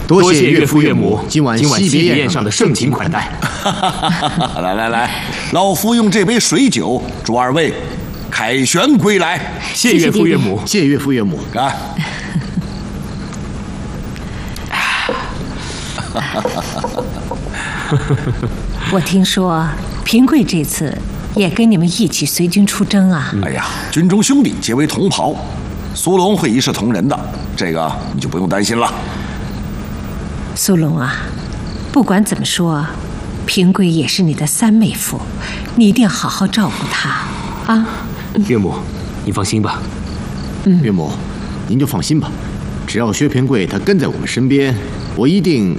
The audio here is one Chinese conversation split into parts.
多谢岳父岳母今晚惜别宴上的盛情款待。 来，老夫用这杯水酒祝二位凯旋归来。 谢岳父岳母， 谢岳父岳母。 干！ 我听说平贵这次也跟你们一起随军出征啊。 哎呀，军中兄弟皆为同袍，苏龙会一视同仁的，这个你就不用担心了。 苏龙啊，不管怎么说，平贵也是你的三妹夫，你一定要好好照顾她啊。 岳母，你放心吧。 岳母，您就放心吧，只要薛平贵他跟在我们身边，我一定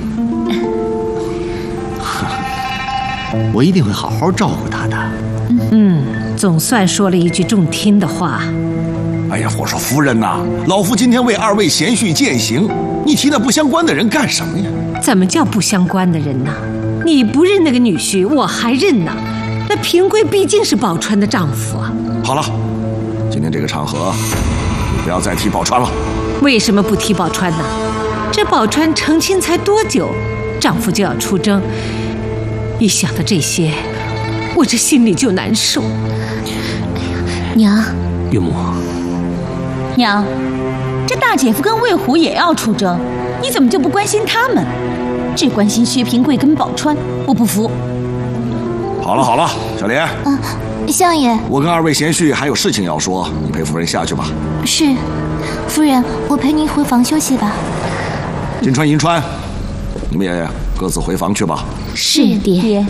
会好好照顾他的。 总算说了一句中听的话。 哎呀，我说夫人呐，老夫今天为二位贤婿饯行，你提那不相关的人干什么呀？ 怎么叫不相关的人呢？你不认那个女婿，我还认呢。那平贵毕竟是宝钏的丈夫啊。 好了，今天这个场合，你不要再提宝钏了。 为什么不提宝钏呢？这宝钏成亲才多久，丈夫就要出征，一想到这些，我这心里就难受。 娘， 岳母， 娘，这大姐夫跟魏虎也要出征，你怎么就不关心他们，只关心薛平贵跟宝钏？我不服。 好了，小莲。 相爷， 我跟二位贤婿还有事情要说，你陪夫人下去吧。 是，夫人，我陪您回房休息吧。 金川、银川，你们也各自回房去吧。 是爹。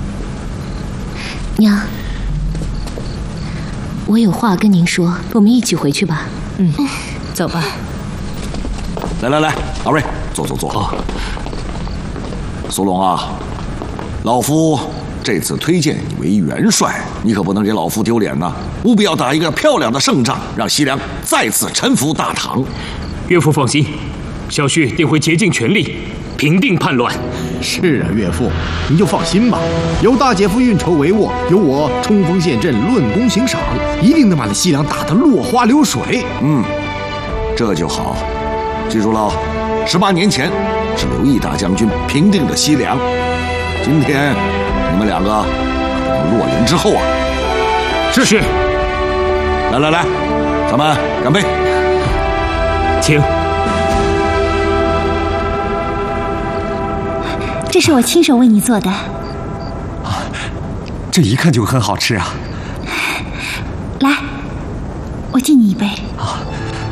娘，我有话跟您说，我们一起回去吧。 走吧。 来，二位坐。苏龙啊，老夫这次推荐你为元帅，你可不能给老夫丢脸呐！务必要打一个漂亮的胜仗，让西凉再次臣服大唐。 岳父放心，小婿定会竭尽全力平定叛乱。 是啊，岳父，您就放心吧，有大姐夫运筹帷幄，有我冲锋陷阵、论功行赏，一定能把那西凉打得落花流水。 这就好。记住了，18年前是刘毅大将军平定的西凉，今天你们两个落营之后啊。 是。 来，咱们干杯。 请。 这是我亲手为你做的。 这一看就很好吃啊。 来，我敬你一杯。 啊。